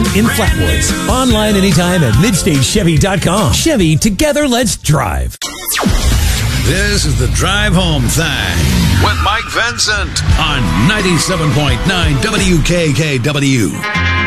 in Flatwoods. Online anytime at MidstateChevy.com. Chevy, together let's drive. This is the Drive Home Thing with Mike Vincent on 97.9 WKKW.